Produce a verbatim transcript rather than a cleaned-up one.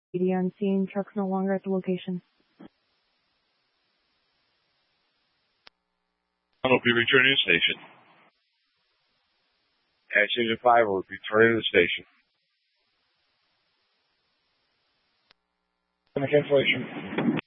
On scene, trucks no longer at the location. I will be returning to the station. Action five will be returning to the station. Cancellation.